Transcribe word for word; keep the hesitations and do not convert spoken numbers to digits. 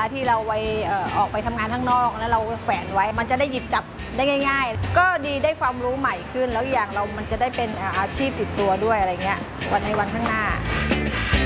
ที่เราไปออกไปทำงานข้างนอกแล้วเราแขวนไว้มันจะได้หยิบจับได้ง่ายๆก็ดีได้ความรู้ใหม่ขึ้นแล้วอย่างเรามันจะได้เป็นอาชีพติดตัวด้วยอะไรเงี้ยวันในวันข้างหน้า